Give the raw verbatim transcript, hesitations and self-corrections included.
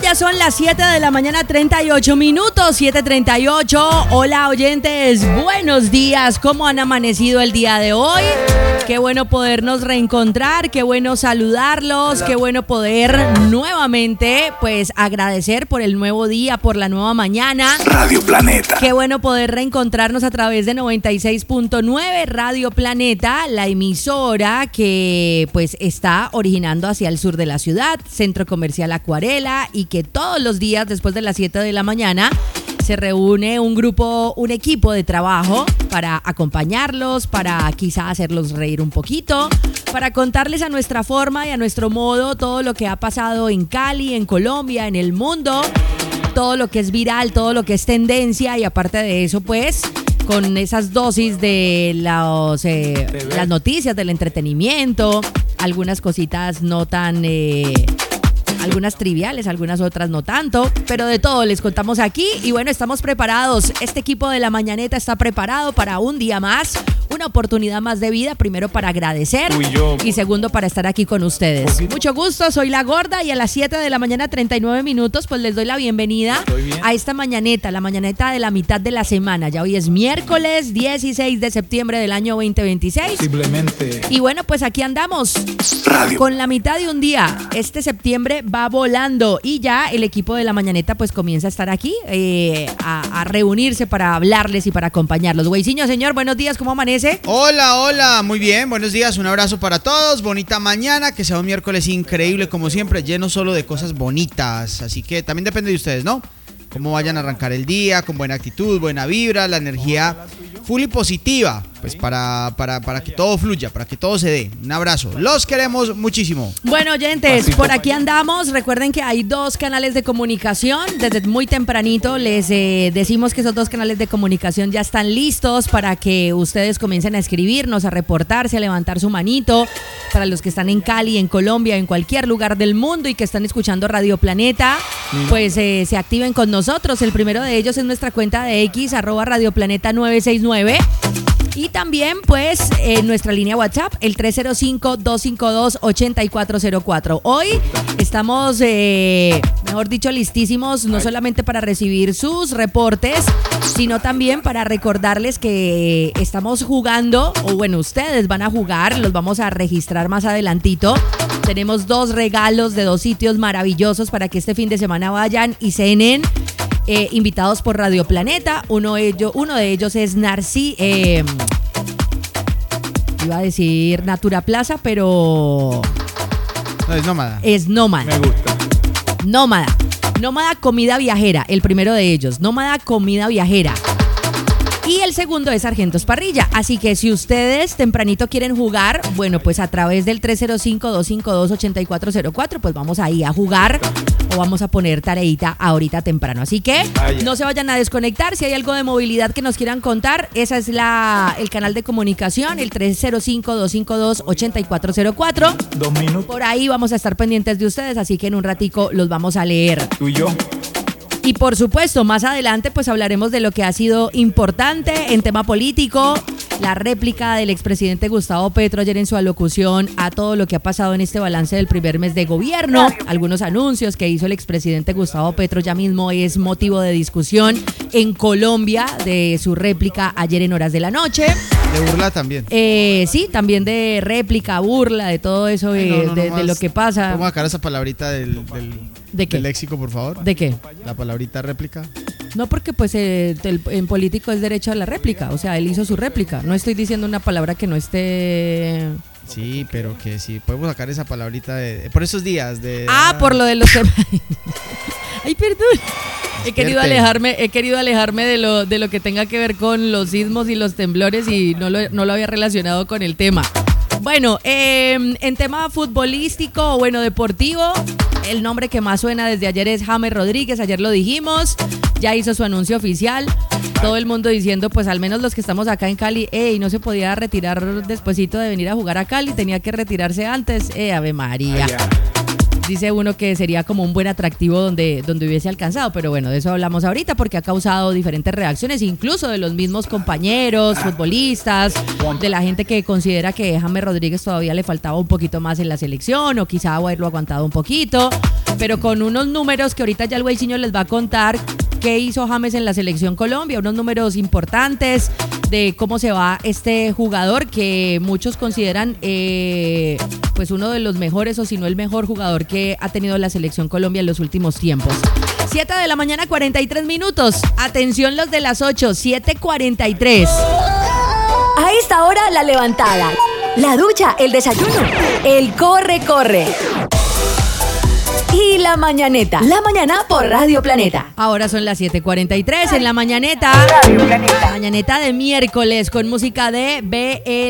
Colombia son las siete de la mañana, treinta y ocho minutos, siete treinta y ocho. Hola oyentes, buenos días. ¿Cómo han amanecido el día de hoy? Qué bueno podernos reencontrar, qué bueno saludarlos, qué bueno poder nuevamente pues agradecer por el nuevo día, por la nueva mañana. Radio Planeta. Qué bueno poder reencontrarnos a través de noventa y seis punto nueve Radio Planeta, la emisora que pues está originando hacia el sur de la ciudad, Centro Comercial Acuarela, y que todos los días después de las siete de la mañana se reúne un grupo, un equipo de trabajo para acompañarlos, para quizá hacerlos reír un poquito, para contarles a nuestra forma y a nuestro modo todo lo que ha pasado en Cali, en Colombia, en el mundo, todo lo que es viral, todo lo que es tendencia, y aparte de eso pues con esas dosis de los, eh, las noticias, del entretenimiento, algunas cositas no tan... Eh, algunas triviales, algunas otras no tanto, pero de todo les contamos aquí. Y bueno, estamos preparados. Este equipo de La Mañaneta está preparado para un día más, una oportunidad más de vida. Primero para agradecer Uy, yo. y segundo para estar aquí con ustedes. Mucho gusto, soy La Gorda y a las siete de la mañana, treinta y nueve minutos, pues les doy la bienvenida a esta Mañaneta, la Mañaneta de la mitad de la semana. Ya hoy es miércoles dieciséis de septiembre del año veinte veintiséis. Simplemente. Y bueno, pues aquí andamos Radio. con la mitad de un día. Este septiembre va volando y ya el equipo de La Mañaneta pues comienza a estar aquí eh, a, a reunirse para hablarles y para acompañarlos. Güeyciño, señor, buenos días, ¿cómo amanece? Hola, hola, muy bien, buenos días, un abrazo para todos, bonita mañana, que sea un miércoles increíble como siempre, lleno solo de cosas bonitas, así que también depende de ustedes, ¿no? Cómo vayan a arrancar el día, con buena actitud, buena vibra, la energía full y positiva, pues para, para, para que todo fluya, para que todo se dé. Un abrazo, los queremos muchísimo. Bueno, oyentes, por aquí andamos. Recuerden que hay dos canales de comunicación. Desde muy tempranito les eh, decimos que esos dos canales de comunicación ya están listos para que ustedes comiencen a escribirnos, a reportarse, a levantar su manito. Para los que están en Cali, en Colombia, en cualquier lugar del mundo y que están escuchando Radio Planeta, pues eh, se activen con nosotros. El primero de ellos es nuestra cuenta de X, arroba Radio Planeta nueve seis nueve. Y también, pues, en nuestra línea WhatsApp, el tres cero cinco, dos cinco dos, ocho cuatro cero cuatro. Hoy estamos, eh, mejor dicho, listísimos, no solamente para recibir sus reportes, sino también para recordarles que estamos jugando, o bueno, ustedes van a jugar, los vamos a registrar más adelantito. Tenemos dos regalos de dos sitios maravillosos para que este fin de semana vayan y cenen. Eh, invitados por Radio Planeta. Uno, ello, uno de ellos es Narci, eh, iba a decir Natura Plaza, pero No, es nómada. es Nómada. Me gusta. Nómada. Nómada Comida Viajera, el primero de ellos. Nómada Comida Viajera. Y el segundo es Sargentos Parrilla. Así que si ustedes tempranito quieren jugar, bueno, pues a través del tres cero cinco, dos cinco dos, ocho cuatro cero cuatro, pues vamos ahí a jugar o vamos a poner tareita ahorita temprano. Así que no se vayan a desconectar. Si hay algo de movilidad que nos quieran contar, esa es la el canal de comunicación, el tres cero cinco, dos cinco dos, ocho cuatro cero cuatro. Dos minutos. Por ahí vamos a estar pendientes de ustedes, así que en un ratico los vamos a leer. Tú y yo. Y por supuesto, más adelante pues hablaremos de lo que ha sido importante en tema político, la réplica del expresidente Gustavo Petro ayer en su alocución a todo lo que ha pasado en este balance del primer mes de gobierno, algunos anuncios que hizo el expresidente Gustavo Petro ya mismo es motivo de discusión en Colombia, de su réplica ayer en horas de la noche. De burla también. Eh, sí, también de réplica, burla, de todo eso, Ay, no, eh, no, de, no de más. lo que pasa. Vamos a sacar esa palabrita del, del, ¿De qué? del léxico, por favor. ¿De qué? La palabrita réplica. No, porque pues eh, el- en político es derecho a la réplica, o sea, él hizo su réplica. No estoy diciendo una palabra que no esté... Sí, pero que sí, podemos sacar esa palabrita de, por esos días de... Ah, por lo de los temas. Ay, perdón. He querido Despierte. alejarme, he querido alejarme de lo, de lo que tenga que ver con los sismos y los temblores y no lo, no lo había relacionado con el tema. Bueno, eh, en tema futbolístico o bueno, deportivo, el nombre que más suena desde ayer es James Rodríguez, ayer lo dijimos, ya hizo su anuncio oficial, todo el mundo diciendo, pues al menos los que estamos acá en Cali, ey, no se podía retirar despuesito de venir a jugar a Cali, tenía que retirarse antes, eh, Ave María. Allá. dice uno que sería como un buen atractivo donde, donde hubiese alcanzado, pero bueno, de eso hablamos ahorita porque ha causado diferentes reacciones, incluso de los mismos compañeros, futbolistas, de la gente que considera que James Rodríguez todavía le faltaba un poquito más en la selección o quizá haberlo aguantado un poquito, pero con unos números que ahorita ya el Weisinho les va a contar qué hizo James en la selección Colombia, unos números importantes de cómo se va este jugador que muchos consideran eh, pues uno de los mejores o si no el mejor jugador que ha tenido la selección Colombia en los últimos tiempos. siete de la mañana, cuarenta y tres minutos. Atención los de las ocho, siete cuarenta y tres. A esta hora la levantada, la ducha, el desayuno, el corre, corre. Y la mañaneta. La mañana por Radio Planeta. Ahora son las siete cuarenta y tres en la mañaneta. Radio Planeta. Mañaneta de miércoles con música de B L.